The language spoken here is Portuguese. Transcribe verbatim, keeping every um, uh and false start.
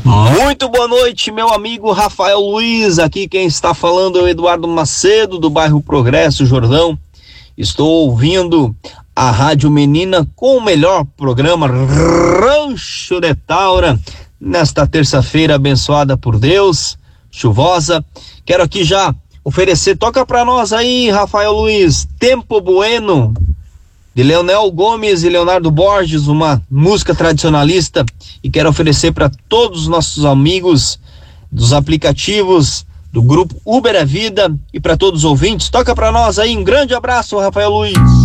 Muito boa noite, meu amigo Rafael Luiz. Aqui quem está falando é o Eduardo Macedo, do bairro Progresso, Jordão. Estou ouvindo a Rádio Menina com o melhor programa Rancho de Taura, nesta terça-feira abençoada por Deus, chuvosa. Quero aqui já oferecer, toca pra nós aí, Rafael Luiz, Tempo Bueno, de Leonel Gomes e Leonardo Borges, uma música tradicionalista, e quero oferecer para todos os nossos amigos dos aplicativos do grupo Uber a Vida e para todos os ouvintes. Toca para nós aí, um grande abraço, Rafael Luiz.